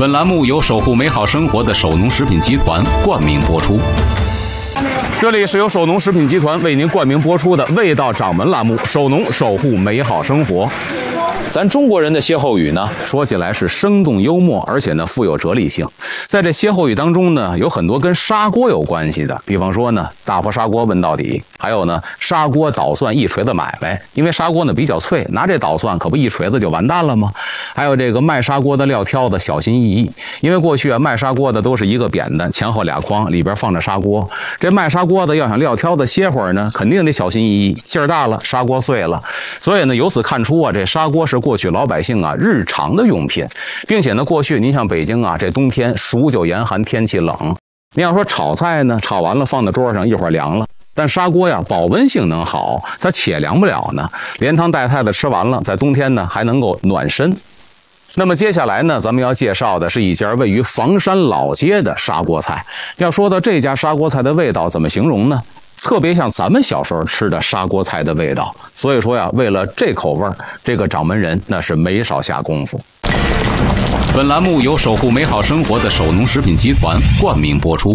本栏目由守护美好生活的守农食品集团冠名播出。这里是由守农食品集团为您冠名播出的味道掌门栏目，守农守护美好生活。咱中国人的歇后语呢，说起来是生动幽默，而且呢富有哲理性。在这歇后语当中呢，有很多跟砂锅有关系的，比方说呢，大破砂锅问到底，还有呢，砂锅捣蒜一锤子买卖，因为砂锅呢比较脆，拿这捣蒜可不一锤子就完蛋了吗？还有这个卖砂锅的撂挑子小心翼翼，因为过去啊卖砂锅的都是一个扁担，前后俩筐，里边放着砂锅。这卖砂锅的要想撂挑子歇会儿呢，肯定得小心翼翼，劲儿大了砂锅碎了。所以呢，由此看出啊，这砂锅是过去老百姓啊日常的用品，并且呢，过去您像北京啊，这冬天数九严寒，天气冷，你要说炒菜呢，炒完了放在桌上一会儿凉了。但砂锅呀，保温性能好，它且凉不了呢。连汤带菜的吃完了，在冬天呢还能够暖身。那么接下来呢，咱们要介绍的是一家位于房山老街的砂锅菜。要说到这家砂锅菜的味道，怎么形容呢？特别像咱们小时候吃的砂锅菜的味道。所以说呀，为了这口味儿，这个掌门人那是没少下功夫。本栏目由守护美好生活的守农食品集团冠名播出。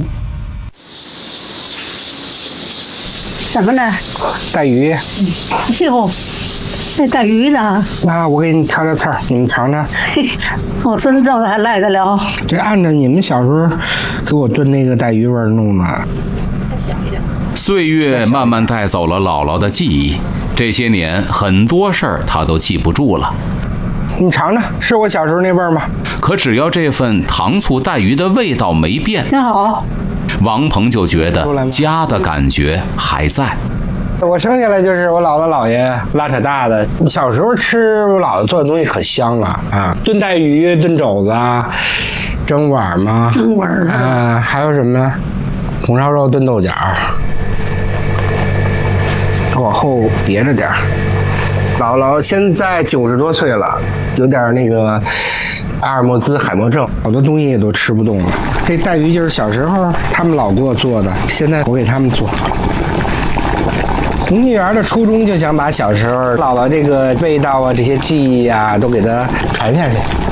什么呢？ 带鱼。 哟，这带鱼呢？ 那我给你调菜，你们尝尝。 我真知道还来得了。 这按照你们小时候给我炖那个带鱼味弄的。 再小一点。 岁月慢慢带走了姥姥的记忆，这些年很多事儿她都记不住了。 你尝尝，是我小时候那味儿吗？ 可只要这份糖醋带鱼的味道没变， 真好。 王鹏就觉得家的感觉还在。 我生下来就是我姥姥姥爷拉扯大的。小时候吃我姥姥做的东西可香了啊，炖带鱼、炖肘子啊，蒸碗嘛， 蒸碗啊，还有什么呢？红烧肉炖豆角，往后别着点儿。姥姥现在90多岁了，有点那个阿尔莫兹海默症，好多东西也都吃不动了。这带鱼就是小时候他们老给我做的，现在我给他们做。红庆园的初衷就想把小时候姥姥这个味道啊、这些记忆啊都给它传下去。